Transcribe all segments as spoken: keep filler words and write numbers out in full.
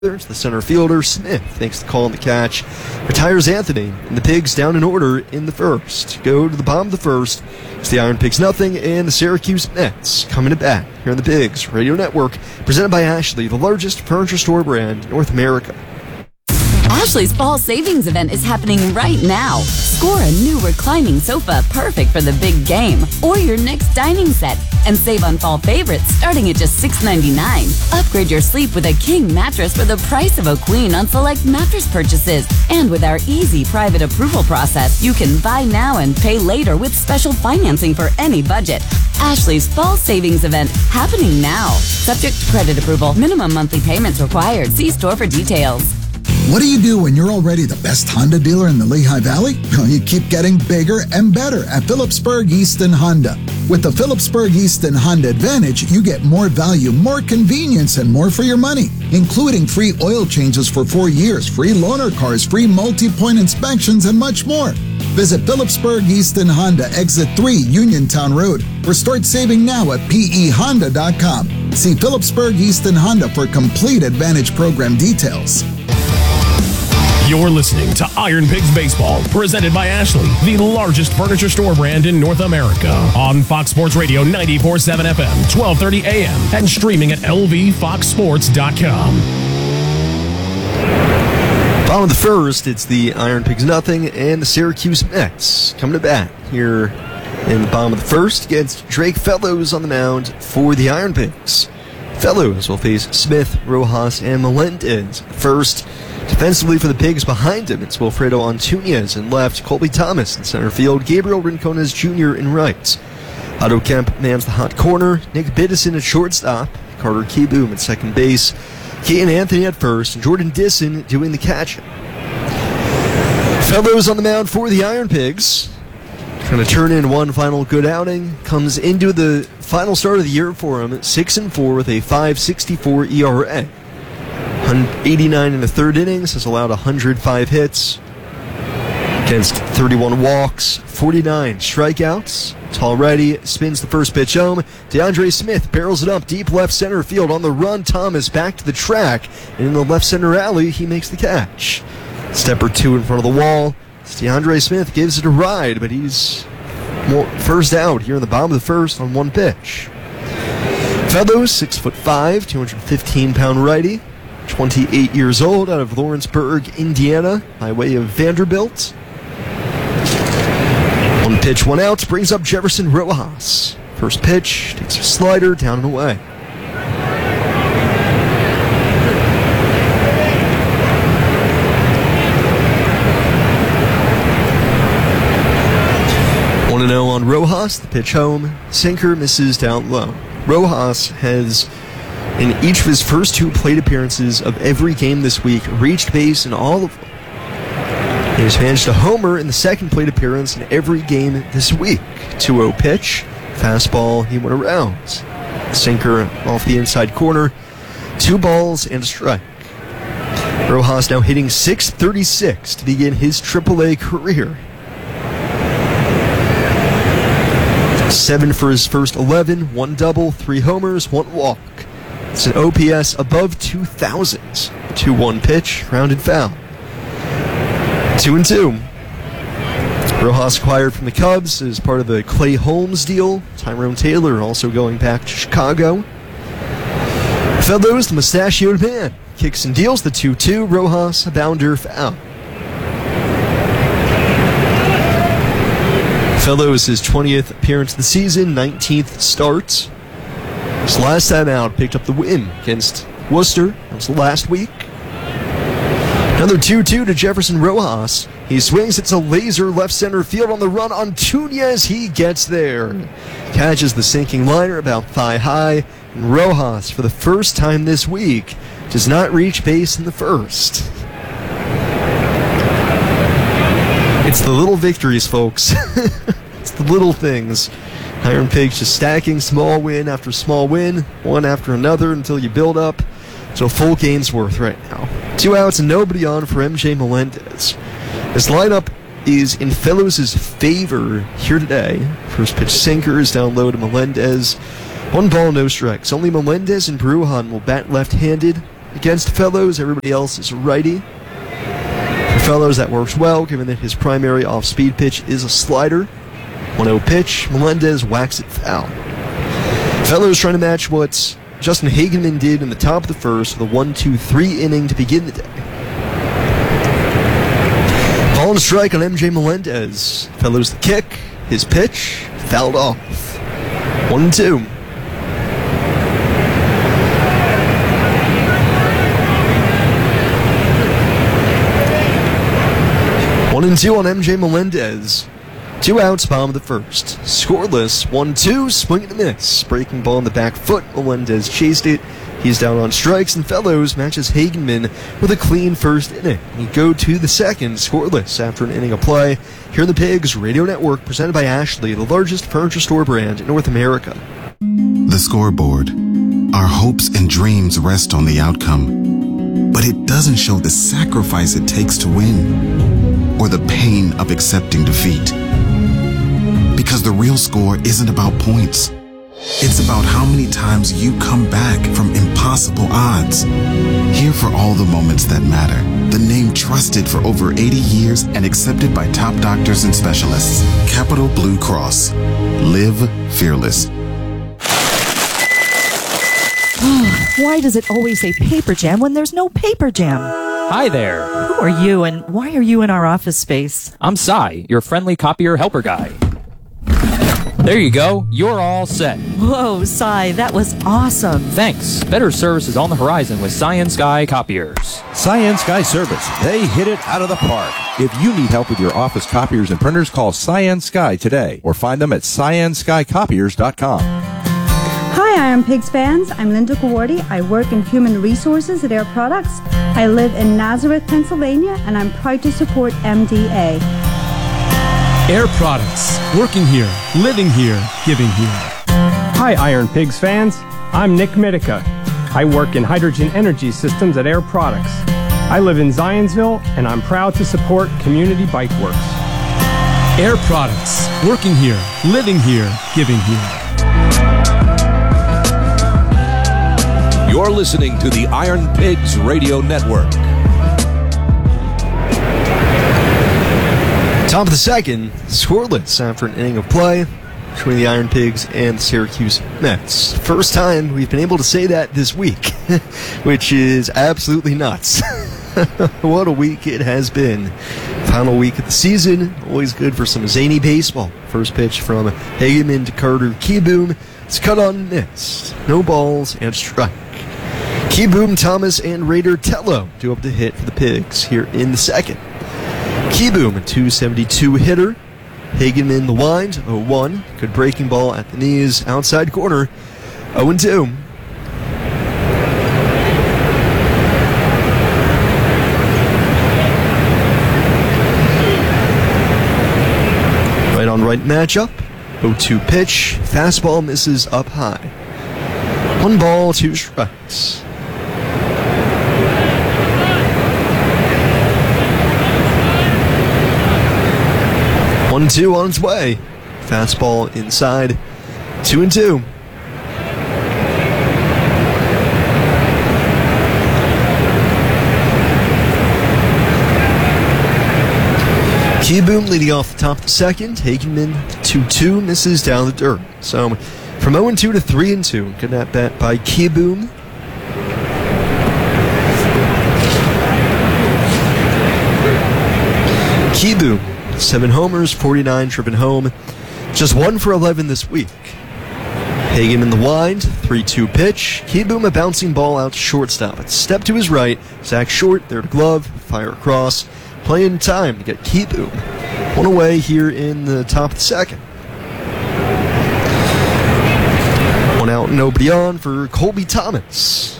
There's the center fielder, Smith, thanks to the call on the catch, retires Anthony, and the Pigs down in order in the first. Go to the bottom of the first. It's the Iron Pigs nothing, and the Syracuse Mets coming to bat here on the Pigs Radio Network, presented by Ashley, the largest furniture store brand in North America. Ashley's fall savings event is happening right now. Score a new reclining sofa perfect for the big game or your next dining set and save on fall favorites starting at just six ninety-nine. Upgrade your sleep with a king mattress for the price of a queen on select mattress purchases. And with our easy private approval process, you can buy now and pay later with special financing for any budget. Ashley's fall savings event happening now. Subject to credit approval. Minimum monthly payments required. See store for details. What do you do when you're already the best Honda dealer in the Lehigh Valley? Well, you keep getting bigger and better at Phillipsburg Easton Honda. With the Phillipsburg Easton Honda Advantage, you get more value, more convenience, and more for your money, including free oil changes for four years, free loaner cars, free multi-point inspections, and much more. Visit Phillipsburg Easton Honda, Exit three, Uniontown Road, or start saving now at P E honda dot com. See Phillipsburg Easton Honda for complete Advantage program details. You're listening to Iron Pigs Baseball, presented by Ashley, the largest furniture store brand in North America. On Fox Sports Radio ninety-four point seven F M, twelve thirty A M, and streaming at L V fox sports dot com. Bottom of the first, it's the Iron Pigs nothing, and the Syracuse Mets coming to bat here in the bottom of the first against Drake Fellows on the mound for the Iron Pigs. Fellows will face Smith, Rojas, and Melendez first. Defensively for the Pigs behind him, it's Wilfredo Antunez in left, Colby Thomas in center field, Gabriel Rincones Junior in right. Otto Kemp mans the hot corner, Nick Biddison at shortstop, Carter Keyboom at second base, Keaton Anthony at first, and Jordan Disson doing the catching. Fellows on the mound for the Iron Pigs. Trying to turn in one final good outing. Comes into the final start of the year for him, six and four with a five sixty-four E R A. eighty-nine in the third innings, has allowed one hundred five hits against thirty-one walks, forty-nine strikeouts. Tall righty spins the first pitch home. DeAndre Smith barrels it up deep left center field. On the run, Thomas back to the track, and in the left center alley, he makes the catch. Step or two in front of the wall. DeAndre Smith gives it a ride, but he's first out here in the bottom of the first on one pitch. Fellows, six foot five, two hundred fifteen pound righty. twenty-eight years old, out of Lawrenceburg, Indiana, by way of Vanderbilt. One pitch, one out, brings up Jefferson Rojas. First pitch, takes a slider, down and away. one and oh on Rojas, the pitch home. Sinker misses down low. Rojas has, in each of his first two plate appearances of every game this week, reached base in all of them. He has managed a homer in the second plate appearance in every game this week. two oh pitch, fastball, he went around. Sinker off the inside corner, two balls and a strike. Rojas now hitting six thirty-six to begin his triple A career. Seven for his first eleven, one double, three homers, one walk. It's an O P S above two thousand. two one pitch, rounded foul. two and two. Rojas acquired from the Cubs as part of the Clay Holmes deal. Tyrone Taylor also going back to Chicago. Fellows, the mustachioed man, kicks and deals the two two. Rojas, a bounder, foul. Fellows, his twentieth appearance of the season, nineteenth start. His last time out, picked up the win against Worcester. That was last week. Another two two to Jefferson Rojas. He swings, it's a laser left center field on the run. Antunez, he gets there. Catches the sinking liner about thigh high. And Rojas, for the first time this week, does not reach base in the first. It's the little victories, folks. It's the little things. Iron Pigs just stacking small win after small win, one after another until you build up to a full game's worth right now. Two outs and nobody on for M J Melendez. This lineup is in Fellows' favor here today. First pitch sinker is down low to Melendez. One ball, no strikes. Only Melendez and Brujan will bat left-handed. against Fellows. Everybody else is a righty. For Fellows, that works well, given that his primary off-speed pitch is a slider. one oh pitch. Melendez whacks it foul. Fellows trying to match what Justin Hageman did in the top of the first with a one two three inning to begin the day. Ball and strike on M J Melendez. Fellows the kick. His pitch fouled off. One and two. One and two on M J Melendez. Two outs, bottom of the first. Scoreless, one two, swing and a miss. Breaking ball in the back foot, Melendez chased it. He's down on strikes, and Fellows matches Hageman with a clean first inning. We go to the second, scoreless after an inning of play. Here in the Pigs Radio Network, presented by Ashley, the largest furniture store brand in North America. The scoreboard. Our hopes and dreams rest on the outcome. But it doesn't show the sacrifice it takes to win, or the pain of accepting defeat. Because the real score isn't about points. It's about how many times you come back from impossible odds. Here for all the moments that matter. The name trusted for over eighty years and accepted by top doctors and specialists. Capital Blue Cross. Live fearless. Why does it always say paper jam when there's no paper jam? Hi there. Who are you and why are you in our office space? I'm Cy, your friendly copier helper guy. There you go. You're all set. Whoa, Cy, that was awesome. Thanks. Better service is on the horizon with Cyan Sky Copiers. Cyan Sky Service. They hit it out of the park. If you need help with your office copiers and printers, call Cyan Sky today or find them at cyan sky copiers dot com. Hi, Iron Pigs fans. I'm Linda Kawardi. I work in human resources at Air Products. I live in Nazareth, Pennsylvania, and I'm proud to support M D A. Air Products. Working here, living here, giving here. Hi, Iron Pigs fans. I'm Nick Mitica. I work in hydrogen energy systems at Air Products. I live in Zionsville, and I'm proud to support Community Bike Works. Air Products. Working here, living here, giving here. You're listening to the Iron Pigs Radio Network. Top of the second, scoreless after an inning of play between the Iron Pigs and the Syracuse Mets. First time we've been able to say that this week, which is absolutely nuts. What a week it has been. Final week of the season, always good for some zany baseball. First pitch from Hageman to Carter Kieboom. It's cut on and missed. No balls and strike. Kieboom, Thomas, and Raider Tello do up the hit for the Pigs here in the second. Kieboom, a two seventy-two hitter. Hageman the wind, oh one. Good breaking ball at the knees, outside corner, oh and two. Right on right matchup, oh two pitch. Fastball misses up high. One ball, two strikes. One two on its way. Fastball inside. Two and two. Kieboom leading off the top of the second. Hageman two two misses down the dirt. So from oh and two to three and two. Good at bat by Kieboom. Kieboom. Seven homers, forty-nine driven home. Just one for eleven this week. Hageman the wind, three two pitch. Kieboom a bouncing ball out to shortstop. It's step to his right. Zach Short there to glove. Fire across. Playing time to get Kieboom. One away here in the top of the second. One out, nobody on for Colby Thomas.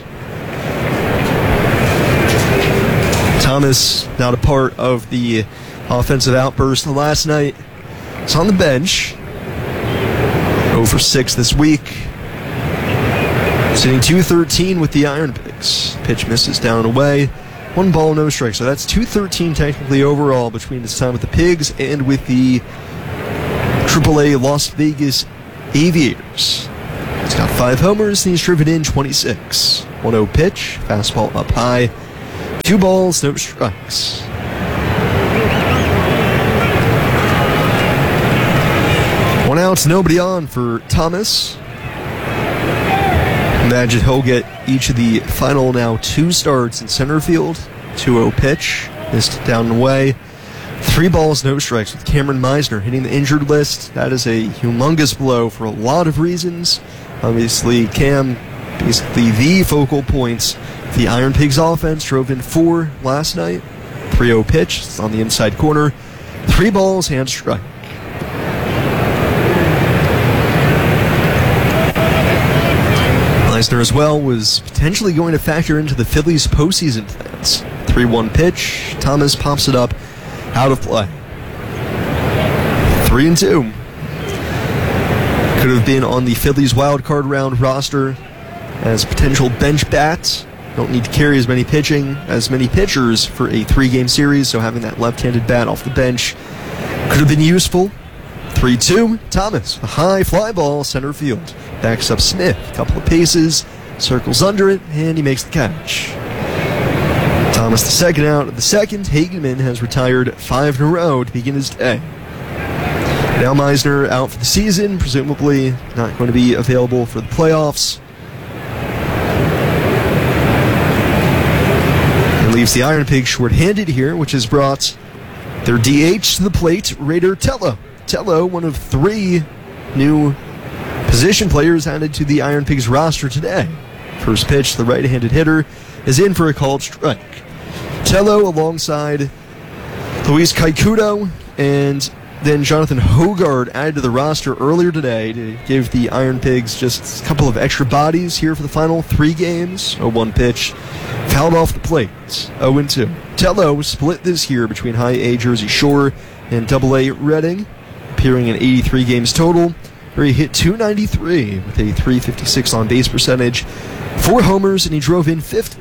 Thomas not a part of the offensive outburst last night. It's on the bench. oh for six this week. Sitting two thirteen with the Iron Pigs. Pitch misses down and away. One ball, no strike. So that's two thirteen technically overall between this time with the Pigs and with the triple A Las Vegas Aviators. He's got five homers, and he's driven in twenty-six. one oh pitch, fastball up high. Two balls, no strikes. One out, nobody on for Thomas. Imagine he'll get each of the final now two starts in center field. two oh pitch, missed down and away. Three balls, no strikes with Cameron Meisner hitting the injured list. That is a humongous blow for a lot of reasons. Obviously, Cam, basically the focal points. The Iron Pigs offense drove in four last night. three oh pitch, it's on the inside corner. Three balls, hand strike. Meisner as well was potentially going to factor into the Phillies' postseason plans. three one pitch, Thomas pops it up, out of play. Three and two. Could have been on the Phillies wild card round roster as potential bench bat. Don't need to carry as many pitching, as many pitchers for a three-game series, so having that left-handed bat off the bench could have been useful. three two, Thomas, a high fly ball, center field. Backs up Smith, a couple of paces, circles under it, and he makes the catch. Thomas the second out of the second. Hageman has retired five in a row to begin his day. Now Meisner out for the season, presumably not going to be available for the playoffs. And leaves the Iron Pigs short-handed here, which has brought their D H to the plate, Raider Tello. Tello, one of three new position players added to the Iron Pigs roster today. First pitch, the right-handed hitter is in for a called strike. Tello alongside Luis Caicudo and then Jonathan Hogard added to the roster earlier today to give the Iron Pigs just a couple of extra bodies here for the final three games. oh one pitch, fouled off the plate, oh and two. Tello split this year between High A Jersey Shore and Double A Reading, appearing in eighty-three games total, where he hit two ninety-three with a three fifty-six on base percentage, four homers, and he drove in fifty.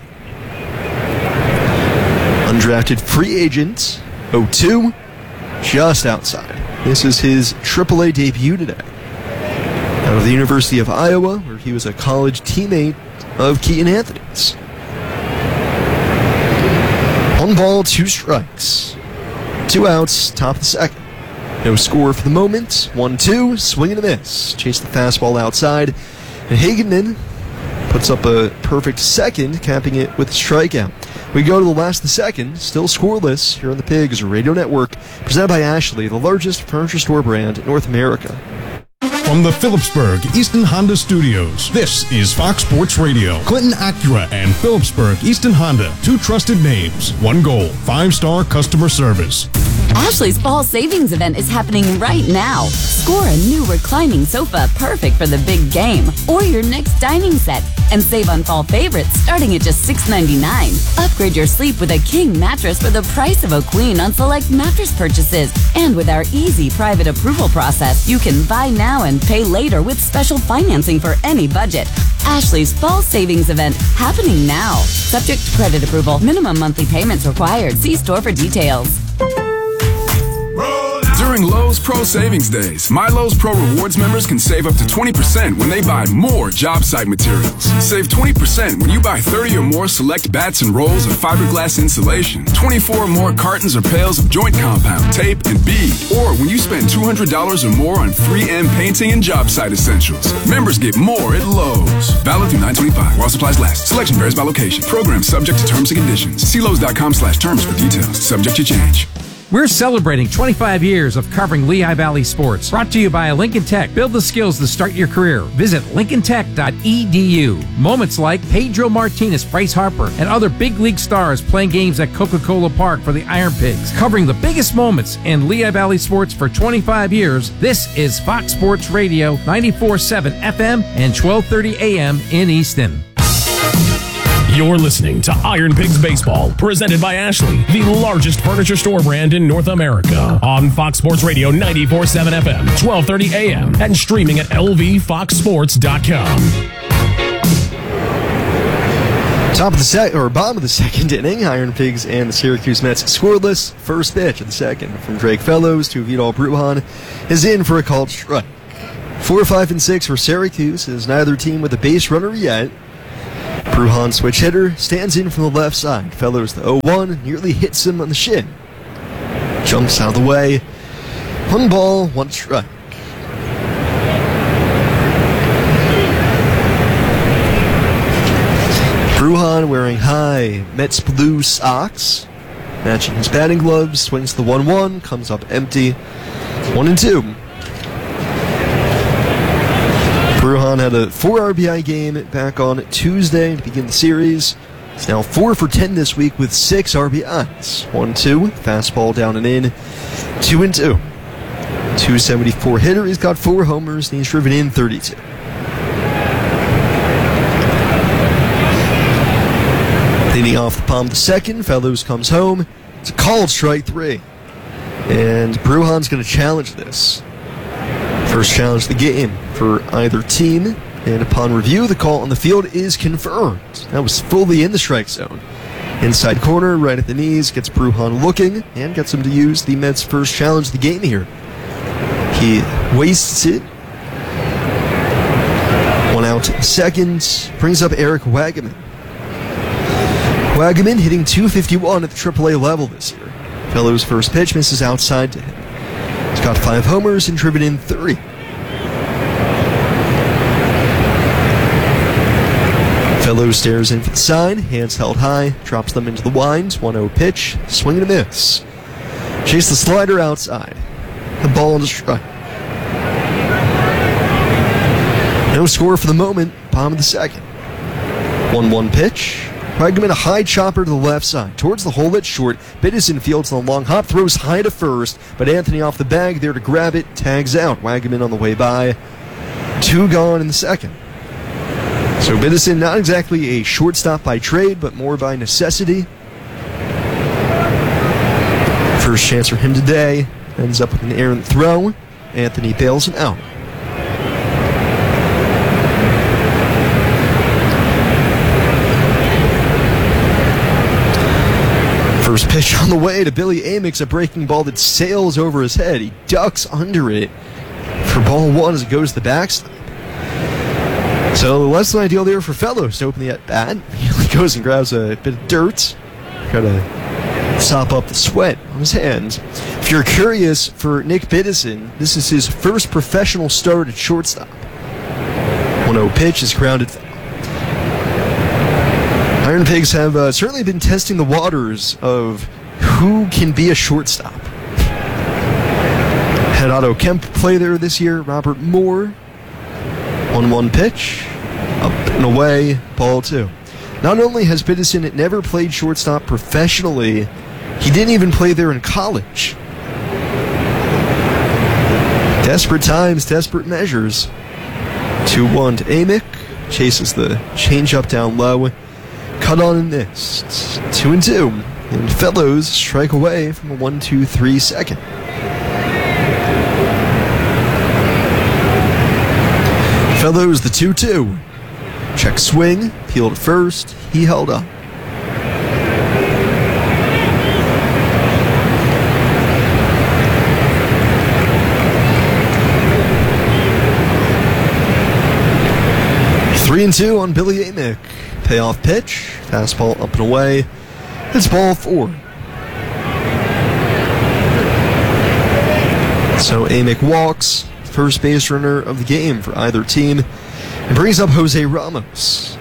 Undrafted free agent, oh two, just outside. This is his triple A debut today. Out of the University of Iowa, where he was a college teammate of Keaton Anthony's. One ball, two strikes. Two outs, top of the second. No score for the moment. one two, swing and a miss. Chase the fastball outside. And Hageman puts up a perfect second, capping it with a strikeout. We go to the last of the second, still scoreless here on the Pigs Radio Network, presented by Ashley, the largest furniture store brand in North America. From the Phillipsburg Easton Honda Studios, this is Fox Sports Radio. Clinton Acura and Phillipsburg Easton Honda, two trusted names, one goal, five-star customer service. Ashley's fall savings event is happening right now. Score a new reclining sofa perfect for the big game or your next dining set and save on fall favorites starting at just six ninety-nine. Upgrade your sleep with a king mattress for the price of a queen on select mattress purchases. And with our easy private approval process, you can buy now and pay later with special financing for any budget. Ashley's fall savings event happening now. Subject to credit approval. Minimum monthly payments required. See store for details. During Lowe's Pro Savings Days, My Lowe's Pro Rewards members can save up to twenty percent when they buy more job site materials. Save twenty percent when you buy thirty or more select bats and rolls of fiberglass insulation, twenty-four or more cartons or pails of joint compound, tape, and bead, or when you spend two hundred dollars or more on three M painting and job site essentials. Members get more at Lowe's. Valid through nine twenty-five while supplies last. Selection varies by location. Program subject to terms and conditions. See Lowe's.com slash terms for details. Subject to change. We're celebrating twenty-five years of covering Lehigh Valley sports. Brought to you by Lincoln Tech. Build the skills to start your career. Visit lincoln tech dot e d u. Moments like Pedro Martinez, Bryce Harper, and other big league stars playing games at Coca-Cola Park for the Iron Pigs. Covering the biggest moments in Lehigh Valley sports for twenty-five years, this is Fox Sports Radio, ninety-four point seven F M and twelve thirty A M in Easton. You're listening to Iron Pigs Baseball, presented by Ashley, the largest furniture store brand in North America. On Fox Sports Radio ninety-four point seven F M, twelve thirty A M, and streaming at L V fox sports dot com. Top of the second, or bottom of the second inning, Iron Pigs and the Syracuse Mets scoreless. First pitch of the second from Drake Fellows to Vidal Brujan is in for a called strike. Four, five, and six for Syracuse, as neither team with a base runner yet. Brujan, switch hitter, stands in from the left side. Fellows the oh one, nearly hits him on the shin. Jumps out of the way. One ball, one strike. Brujan wearing high Mets blue socks, matching his batting gloves, swings the one one, comes up empty. One and two. Brujan had a four R B I game back on Tuesday to begin the series. He's now four for ten this week with six R B Is. one two, fastball down and in. two and two. two seventy-four hitter, he's got four homers and he's driven in thirty-two. Leading off the bottom of the second, Fellows comes home. It's a called strike three. And Brujan's going to challenge this. First challenge of the game for either team. And upon review, the call on the field is confirmed. That was fully in the strike zone. Inside corner, right at the knees, gets Brujan looking and gets him to use the Mets' first challenge of the game here. He wastes it. One out second. Brings up Eric Wagaman. Wagaman hitting two fifty-one at the triple A level this year. Fellows' first pitch misses outside to him. He's got five homers and driven in three. Fellows stares in for the sign, hands held high, drops them into the winds. one oh pitch, swing and a miss. Chase the slider outside. The ball on the strike. No score for the moment, bottom of the second. one one pitch. Wagaman a high chopper to the left side. Towards the hole at short. Biddison fields on the long hop. Throws high to first. But Anthony off the bag there to grab it. Tags out. Wagaman on the way by. Two gone in the second. So Biddison not exactly a shortstop by trade, but more by necessity. First chance for him today. Ends up with an errant throw. Anthony bails him out. First pitch on the way to Billy Amick, a breaking ball that sails over his head. He ducks under it for ball one as it goes to the backstop. So less than ideal there for Fellows to open the at-bat. He goes and grabs a bit of dirt. Got to sop up the sweat on his hands. If you're curious, for Nick Biddison, this is his first professional start at shortstop. one oh pitch is grounded foul. Iron Pigs have uh, certainly been testing the waters of who can be a shortstop. Had Otto Kemp play there this year, Robert Moore. one one pitch, up and away, ball two. Not only has Biddison never played shortstop professionally, he didn't even play there in college. Desperate times, desperate measures. two one to Amick, chases the changeup down low. Cut on and missed. Two and two. And Fellows strike away from a one two three second. Fellows the two two. Check swing. Peeled first. He held up. Three and two on Billy Amick. Payoff pitch, fastball up and away. It's ball four. So Amick walks, first base runner of the game for either team, and brings up Jose Ramos.